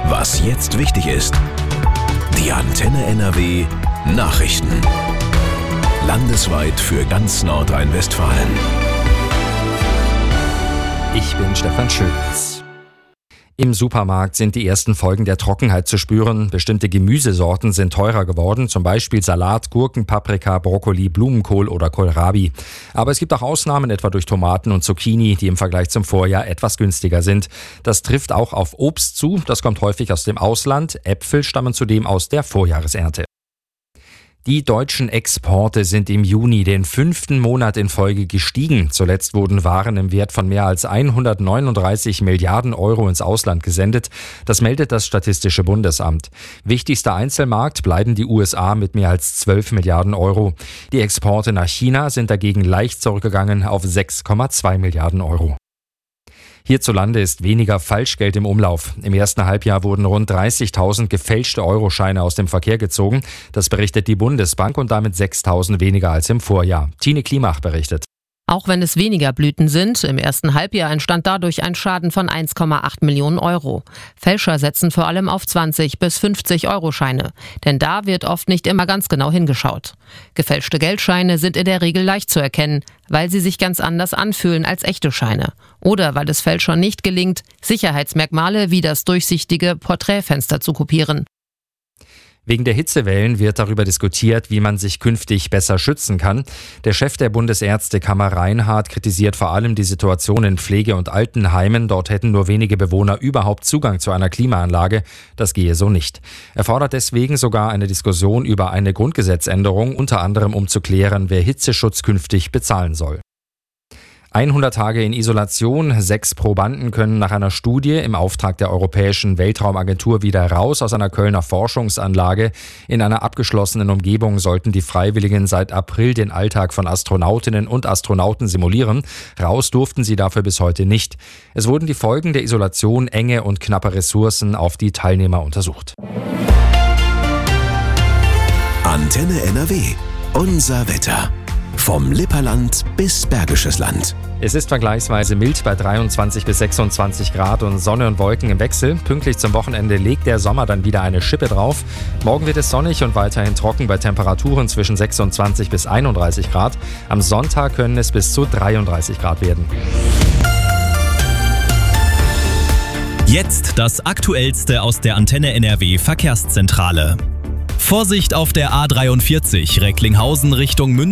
Was jetzt wichtig ist. Die Antenne NRW Nachrichten. Landesweit für ganz Nordrhein-Westfalen. Ich bin Stefan Schütz. Im Supermarkt sind die ersten Folgen der Trockenheit zu spüren. Bestimmte Gemüsesorten sind teurer geworden, zum Beispiel Salat, Gurken, Paprika, Brokkoli, Blumenkohl oder Kohlrabi. Aber es gibt auch Ausnahmen, etwa durch Tomaten und Zucchini, die im Vergleich zum Vorjahr etwas günstiger sind. Das trifft auch auf Obst zu, das kommt häufig aus dem Ausland. Äpfel stammen zudem aus der Vorjahresernte. Die deutschen Exporte sind im Juni den 5. Monat in Folge gestiegen. Zuletzt wurden Waren im Wert von mehr als 139 Milliarden Euro ins Ausland gesendet. Das meldet das Statistische Bundesamt. Wichtigster Einzelmarkt bleiben die USA mit mehr als 12 Milliarden Euro. Die Exporte nach China sind dagegen leicht zurückgegangen auf 6,2 Milliarden Euro. Hierzulande ist weniger Falschgeld im Umlauf. Im ersten Halbjahr wurden rund 30.000 gefälschte Euroscheine aus dem Verkehr gezogen. Das berichtet die Bundesbank und damit 6.000 weniger als im Vorjahr. Tine Klimach berichtet. Auch wenn es weniger Blüten sind, im ersten Halbjahr entstand dadurch ein Schaden von 1,8 Millionen Euro. Fälscher setzen vor allem auf 20 bis 50 Euroscheine, denn da wird oft nicht immer ganz genau hingeschaut. Gefälschte Geldscheine sind in der Regel leicht zu erkennen, weil sie sich ganz anders anfühlen als echte Scheine. Oder weil es Fälschern nicht gelingt, Sicherheitsmerkmale wie das durchsichtige Porträtfenster zu kopieren. Wegen der Hitzewellen wird darüber diskutiert, wie man sich künftig besser schützen kann. Der Chef der Bundesärztekammer Reinhardt kritisiert vor allem die Situation in Pflege- und Altenheimen. Dort hätten nur wenige Bewohner überhaupt Zugang zu einer Klimaanlage. Das gehe so nicht. Er fordert deswegen sogar eine Diskussion über eine Grundgesetzänderung, unter anderem um zu klären, wer Hitzeschutz künftig bezahlen soll. 100 Tage in Isolation, 6 Probanden können nach einer Studie im Auftrag der Europäischen Weltraumagentur wieder raus aus einer Kölner Forschungsanlage. In einer abgeschlossenen Umgebung sollten die Freiwilligen seit April den Alltag von Astronautinnen und Astronauten simulieren. Raus durften sie dafür bis heute nicht. Es wurden die Folgen der Isolation, enge und knappe Ressourcen auf die Teilnehmer untersucht. Antenne NRW. Unser Wetter. Vom Lipperland bis Bergisches Land. Es ist vergleichsweise mild bei 23 bis 26 Grad und Sonne und Wolken im Wechsel. Pünktlich zum Wochenende legt der Sommer dann wieder eine Schippe drauf. Morgen wird es sonnig und weiterhin trocken bei Temperaturen zwischen 26 bis 31 Grad. Am Sonntag können es bis zu 33 Grad werden. Jetzt das Aktuellste aus der Antenne NRW Verkehrszentrale. Vorsicht auf der A43 Recklinghausen Richtung München.